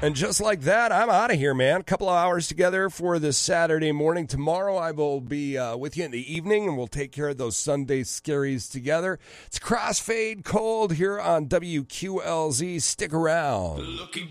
And just like that, I'm out of here, man. A couple of hours together for this Saturday morning. Tomorrow I will be with you in the evening, and we'll take care of those Sunday scaries together. It's Crossfade Cold here on WQLZ. Stick around.